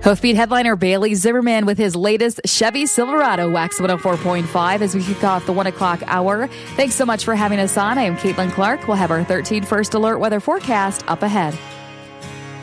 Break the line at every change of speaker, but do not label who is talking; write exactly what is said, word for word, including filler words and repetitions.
Hoofbeat headliner Bailey Zimmerman with his latest Chevy Silverado, Wax one oh four point five, as we kick off the one o'clock hour. Thanks so much for having us on. I am Caitlin Clark. We'll have our thirteen First Alert weather forecast up ahead.